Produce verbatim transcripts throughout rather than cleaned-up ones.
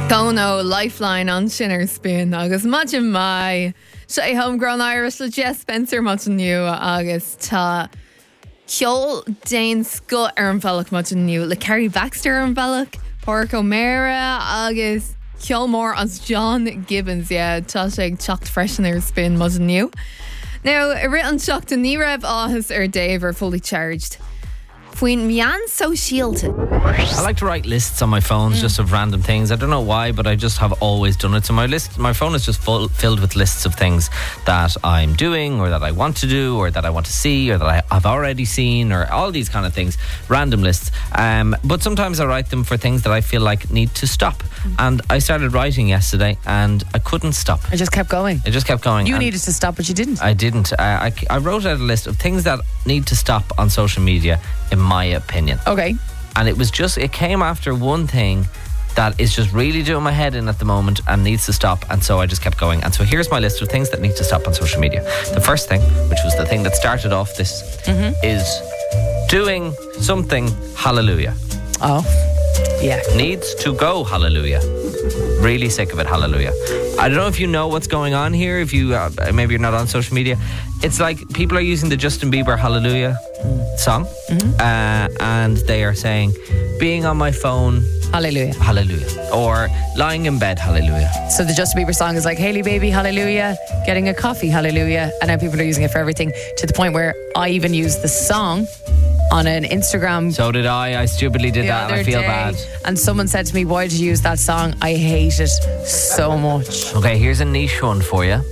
Gono Lifeline on Sinner Spoon agus Majin Mai sé homegrown Irish le Jess Spencer Majin New agus tá Ceol Dane Scott ar an bhealach Majin New le Carrie Baxter ar an bhealach Porc O'Meara agus Ceol Mór as John Gibbons yeah tá sé chocht freisin ar spin Majin New. Now a written chocht ní raibh áthas ar Dave are fully charged. Fuin mian so shielded. I like to write lists on my phones mm. just of random things. I don't know why, but I just have always done it. So my list, my phone is just full, filled with lists of things that I'm doing or that I want to do or that I want to see or that I have already seen or all these kind of things. Random lists. Um, but sometimes I write them for things that I feel like need to stop. Mm. And I started writing yesterday and I couldn't stop. I just kept going. It just kept going. You needed to stop, but you didn't. I didn't. Uh, I, I wrote out a list of things that need to stop on social media, in my opinion. Okay. And it was just, it came after one thing that is just really doing my head in at the moment and needs to stop. And so I just kept going. And so here's my list of things that need to stop on social media. The first thing, which was the thing that started off this, mm-hmm. is doing something hallelujah. Oh, yeah. Needs to go hallelujah. Really sick of it, hallelujah. I don't know if you know what's going on here. If you, uh, maybe you're not on social media. It's like people are using the Justin Bieber hallelujah song, mm-hmm. uh, and they are saying, being on my phone, hallelujah, hallelujah, or lying in bed, hallelujah. So the Justin Bieber song is like, Hailey baby, hallelujah, getting a coffee, hallelujah, and now people are using it for everything, to the point where I even used the song on an Instagram. So did I. I stupidly did that and I feel day. bad. And someone said to me, why did you use that song? I hate it so much. Okay, here's a niche one for you.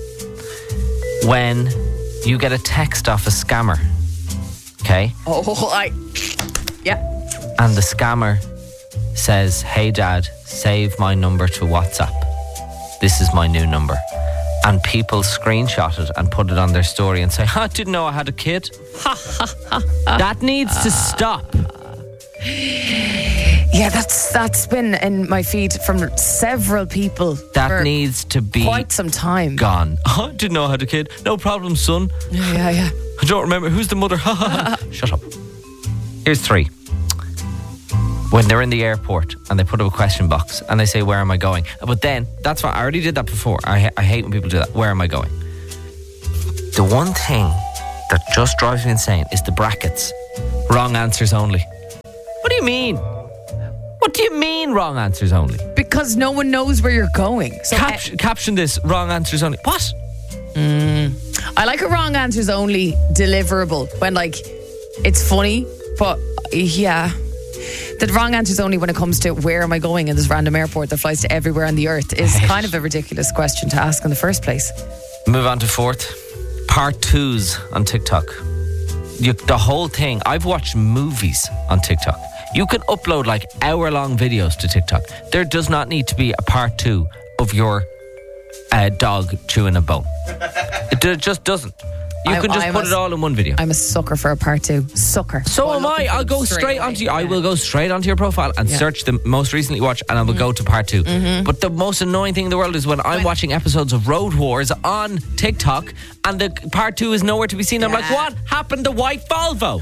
When you get a text off a scammer, okay? Oh, I... Yeah. And the scammer says, hey dad, save my number to WhatsApp. This is my new number. And people screenshot it and put it on their story and say, I didn't know I had a kid. That needs to stop. Yeah, that's that's been in my feed from several people. That needs to be quite some time gone. I didn't know I had a kid. No problem, son. Yeah, yeah, yeah. I don't remember. Who's the mother? Shut up. Here's three. When they're in the airport and they put up a question box and they say, where am I going? But then, that's fine. I already did that before. I, ha- I hate when people do that. Where am I going? The one thing that just drives me insane is the brackets. Wrong answers only. What do you mean? What do you mean wrong answers only? Because no one knows where you're going. So Cap- uh, caption this, wrong answers only. What? Mm, I like a wrong answers only deliverable when like it's funny, but yeah. The wrong answers only when it comes to where am I going in this random airport that flies to everywhere on the earth is kind of a ridiculous question to ask in the first place. Move on to fourth. Part twos on TikTok. You, the whole thing. I've watched movies on TikTok. You can upload like hour-long videos to TikTok. There does not need to be a part two of your uh, dog chewing a bone. It d- just doesn't. You I, can just I'm put a, it all in one video. I'm a sucker for a part two. Sucker. So am I. I'll go straight, straight onto you. I will go straight onto your profile and yeah. search the most recently watched and I will mm. go to part two. Mm-hmm. But the most annoying thing in the world is when I'm when, watching episodes of Road Wars on TikTok and the part two is nowhere to be seen. Yeah. I'm like, what happened to White Volvo?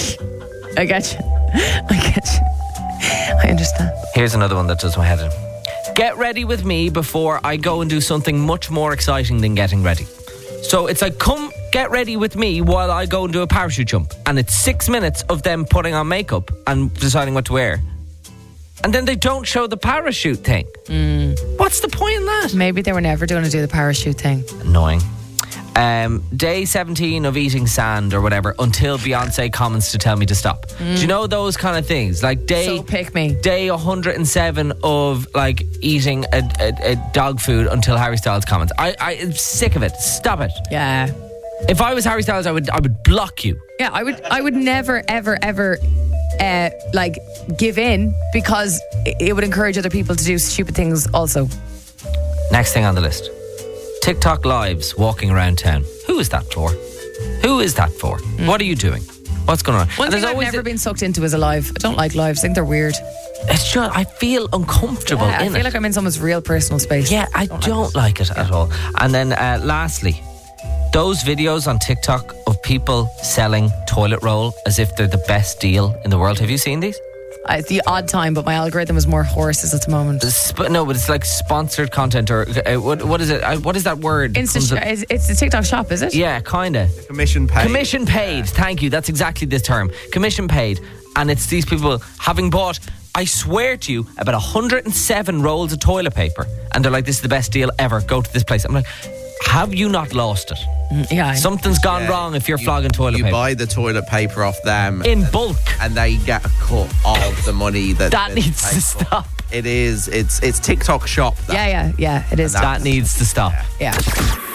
I get you. I get you. I understand. Here's another one that does my head in. Get ready with me before I go and do something much more exciting than getting ready. So it's like, come get ready with me while I go and do a parachute jump. And it's six minutes of them putting on makeup and deciding what to wear. And then they don't show the parachute thing. Mm. What's the point in that? Maybe they were never going to do the parachute thing. Annoying. Um, day seventeen of eating sand or whatever until Beyonce comments to tell me to stop. Mm. Do you know those kind of things? Like day, so pick me. Day one hundred seven of like eating a, a, a dog food until Harry Styles comments. I, I, I'm sick of it. Stop it. Yeah. If I was Harry Styles, I would I would block you. Yeah, I would I would never ever ever uh, like give in because it would encourage other people to do stupid things also. Next thing on the list. TikTok lives walking around town. Who is that for? Who is that for? Mm. What are you doing? What's going on? One thing I've never a, been sucked into is a live. I don't like lives. I think they're weird. It's just, I feel uncomfortable yeah, in it. I feel it. like I'm in someone's real personal space. Yeah, I don't, don't like, it. like it at all. And then uh, lastly, those videos on TikTok of people selling toilet roll as if they're the best deal in the world. Have you seen these? Uh, it's the odd time, but my algorithm is more horses at the moment. Sp- no, but it's like sponsored content or uh, what? What is it? Uh, what is that word? Insta- Comes up- it's, it's the TikTok shop, is it? yeah, kind of. Commission paid. Commission paid. Thank you. That's exactly this term. Commission paid. And it's these people having bought, I swear to you, about one hundred seven rolls of toilet paper. And they're like, this is the best deal ever. Go to this place. I'm like, have you not lost it? Yeah. I know. Something's gone Yeah. wrong if you're You- flogging toilet you paper. buy the toilet paper off them In bulk. and they get a cut of the money that That needs to stop. It is. It's it's TikTok shop. That. Yeah, yeah, yeah. It is. That needs to stop. Yeah.